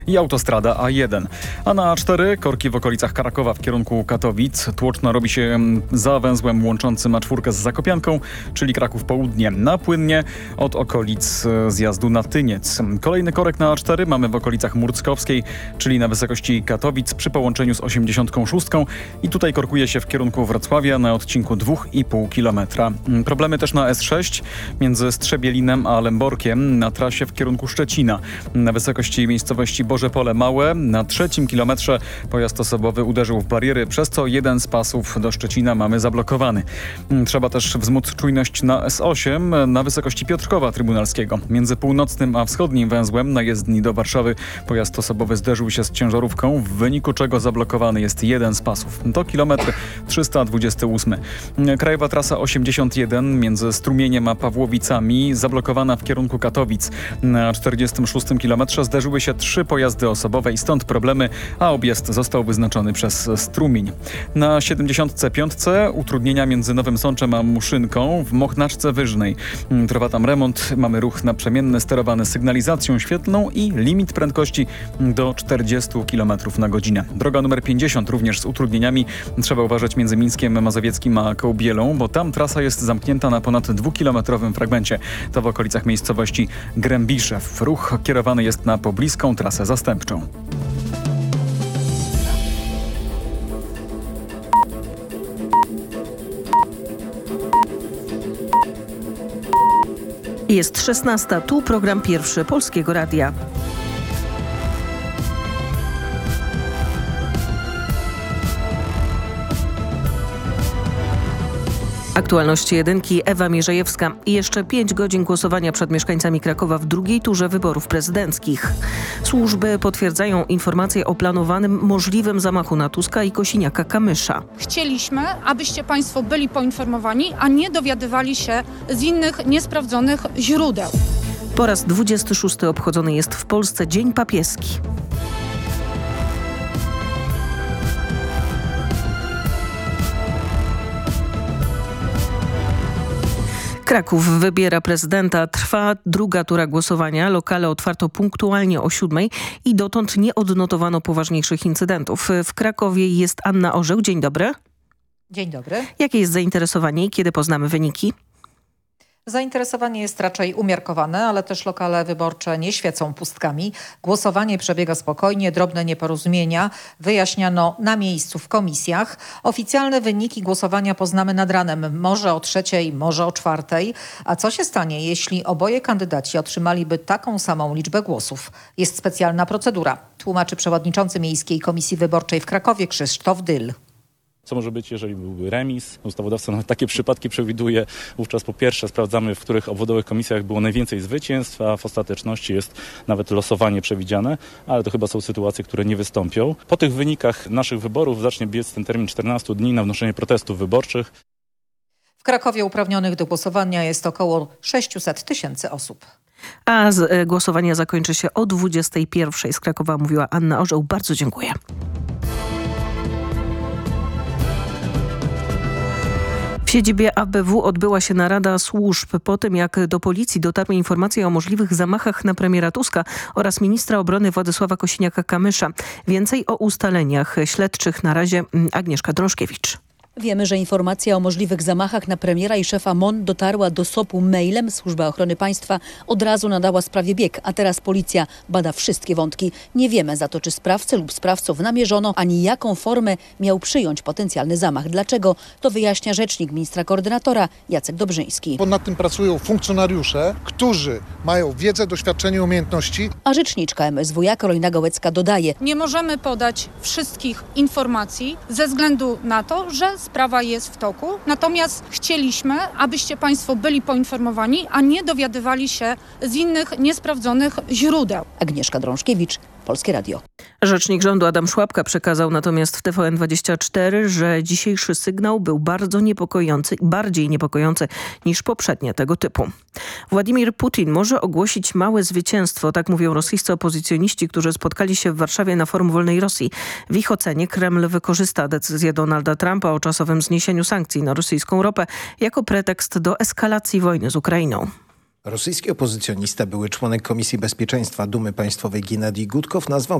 I autostrada A1. A na A4 korki w okolicach Krakowa w kierunku Katowic. Tłoczno robi się za węzłem łączącym A4 z Zakopianką, czyli Kraków Południe. Na płynnie od okolic zjazdu na Tyniec. Kolejny korek na A4 mamy w okolicach Murckowskiej, czyli na wysokości Katowic przy połączeniu z 86. I tutaj korkuje się w kierunku Wrocławia na odcinku 2,5 km. Problemy też na S6 między Strzebielinem a Lęborkiem na trasie w kierunku Szczecina. Na wysokości miejscowości Boże Pole Małe na 3. kilometrze pojazd osobowy uderzył w bariery, przez co jeden z pasów do Szczecina mamy zablokowany. Trzeba też wzmóc czujność na S8 na wysokości Piotrkowa Trybunalskiego. Między północnym a wschodnim węzłem na jezdni do Warszawy pojazd osobowy zderzył się z ciężarówką, w wyniku czego zablokowany jest jeden z pasów. To kilometr 328. Krajowa trasa 81 między Strumieniem a Pawłowicami zablokowana w kierunku Katowic. Na 46. kilometrze zderzyły się 3 pojazdy osobowe i stąd problemy, a objazd został wyznaczony przez Strumień. Na 75. utrudnienia między Nowym Sączem a Muszynką w Mochnaczce Wyżnej. Trwa tam remont, mamy ruch naprzemienny sterowany sygnalizacją świetlną i limit prędkości do 40 km na godzinę. Droga numer 50 również z utrudnieniami. Trzeba uważać między Mińskiem Mazowieckim a Kołbielą, bo tam trasa jest zamknięta na ponad 2-kilometrowym fragmencie. To w okolicach miejscowości Grębiszew. Ruch kierowany jest na pobliską trasę zastępczą. Jest 16. Tu program pierwszy Polskiego Radia. Aktualności jedynki, Ewa Mierzejewska. Jeszcze 5 godzin głosowania przed mieszkańcami Krakowa w drugiej turze wyborów prezydenckich. Służby potwierdzają informacje o planowanym możliwym zamachu na Tuska i Kosiniaka-Kamysza. Chcieliśmy, abyście Państwo byli poinformowani, a nie dowiadywali się z innych niesprawdzonych źródeł. Po raz 26 obchodzony jest w Polsce Dzień Papieski. Kraków wybiera prezydenta. Trwa druga tura głosowania. Lokale otwarto punktualnie o 7 i dotąd nie odnotowano poważniejszych incydentów. W Krakowie jest Anna Orzeł. Dzień dobry. Dzień dobry. Jakie jest zainteresowanie i kiedy poznamy wyniki? Zainteresowanie jest raczej umiarkowane, ale też lokale wyborcze nie świecą pustkami. Głosowanie przebiega spokojnie, drobne nieporozumienia wyjaśniano na miejscu w komisjach. Oficjalne wyniki głosowania poznamy nad ranem, może o 3:00, może o 4:00. A co się stanie, jeśli oboje kandydaci otrzymaliby taką samą liczbę głosów? Jest specjalna procedura, tłumaczy przewodniczący Miejskiej Komisji Wyborczej w Krakowie Krzysztof Dyl. Co może być, jeżeli byłby remis? Ustawodawca nawet takie przypadki przewiduje. Wówczas po pierwsze sprawdzamy, w których obwodowych komisjach było najwięcej zwycięstw, a w ostateczności jest nawet losowanie przewidziane, ale to chyba są sytuacje, które nie wystąpią. Po tych wynikach naszych wyborów zacznie biec ten termin 14 dni na wnoszenie protestów wyborczych. W Krakowie uprawnionych do głosowania jest około 600 000 osób. A głosowanie zakończy się o 21:00. Z Krakowa mówiła Anna Orzeł. Bardzo dziękuję. W siedzibie ABW odbyła się narada służb po tym, jak do policji dotarły informacje o możliwych zamachach na premiera Tuska oraz ministra obrony Władysława Kosiniaka-Kamysza. Więcej o ustaleniach śledczych na razie Agnieszka Drążkiewicz. Wiemy, że informacja o możliwych zamachach na premiera i szefa MON dotarła do SOP-u mailem. Służba Ochrony Państwa od razu nadała sprawie bieg, a teraz policja bada wszystkie wątki. Nie wiemy za to, czy sprawcę lub sprawców namierzono, ani jaką formę miał przyjąć potencjalny zamach. Dlaczego? To wyjaśnia rzecznik ministra koordynatora Jacek Dobrzyński. Nad tym pracują funkcjonariusze, którzy mają wiedzę, doświadczenie i umiejętności. A rzeczniczka MSWiA Karolina Gołecka dodaje: Nie możemy podać wszystkich informacji ze względu na to, że sprawa jest w toku. Natomiast chcieliśmy, abyście Państwo byli poinformowani, a nie dowiadywali się z innych niesprawdzonych źródeł. Agnieszka Drążkiewicz, Polskie Radio. Rzecznik rządu Adam Szłapka przekazał natomiast w TVN24, że dzisiejszy sygnał był bardziej niepokojący niż poprzednie tego typu. Władimir Putin może ogłosić małe zwycięstwo, tak mówią rosyjscy opozycjoniści, którzy spotkali się w Warszawie na Forum Wolnej Rosji. W ich ocenie Kreml wykorzysta decyzję Donalda Trumpa o czasowym zniesieniu sankcji na rosyjską ropę jako pretekst do eskalacji wojny z Ukrainą. Rosyjski opozycjonista, były członek Komisji Bezpieczeństwa Dumy Państwowej Gennadij Gudkow nazwał